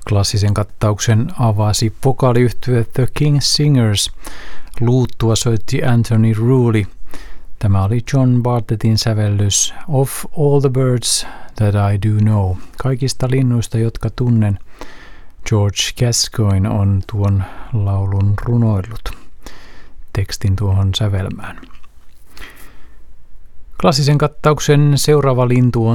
Klassisen kattauksen avasi vokaaliyhtye The King Singers. Luuttua soitti Anthony Rooley. Tämä oli John Bartlettin sävellys Of All the Birds That I Do Know. Kaikista linnuista, jotka tunnen. George Gascoigne on tuon laulun runoillut tekstin tuohon sävelmään. Klassisen kattauksen seuraava lintu on